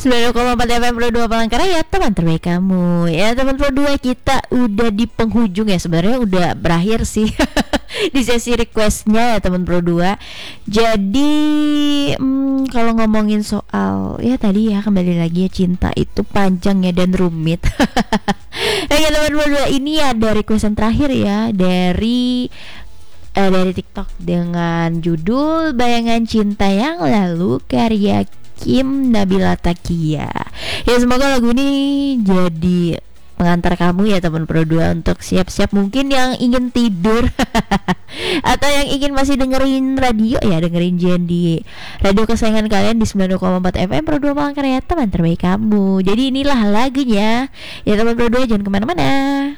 90,4 FM Pro 2 Palangkaraya, teman terbaik kamu. Ya teman Pro 2, kita udah di penghujung ya. Sebenarnya udah berakhir sih di sesi requestnya ya teman Pro 2. Jadi kalau ngomongin soal ya tadi ya, kembali lagi ya, cinta itu panjang ya dan rumit. Nah ya teman Pro 2, ini ada requestan terakhir ya dari TikTok dengan judul Bayangan Cinta Yang Lalu, karya Kim Nabila Takia. Ya semoga lagu ini jadi pengantar kamu ya teman Pro 2 untuk siap-siap mungkin yang ingin tidur atau yang ingin masih dengerin radio ya, dengerin Jen di radio kesayangan kalian di 90,4 FM Pro 2 Palangkaraya, teman terbaik kamu. Jadi inilah lagunya ya teman Pro 2, jangan kemana-mana.